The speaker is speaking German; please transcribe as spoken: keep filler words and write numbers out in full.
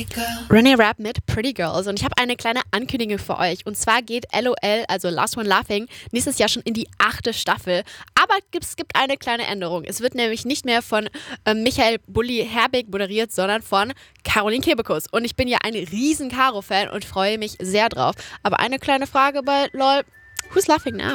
René Rapp mit Pretty Girls und ich habe eine kleine Ankündigung für euch. Und zwar geht LOL, also Last One Laughing, nächstes Jahr schon in die achte Staffel. Aber es gibt eine kleine Änderung. Es wird nämlich nicht mehr von äh, Michael Bulli Herbig moderiert, sondern von Caroline Kebekus. Und ich bin ja ein riesen Caro-Fan und freue mich sehr drauf. Aber eine kleine Frage bei LOL, who's laughing now?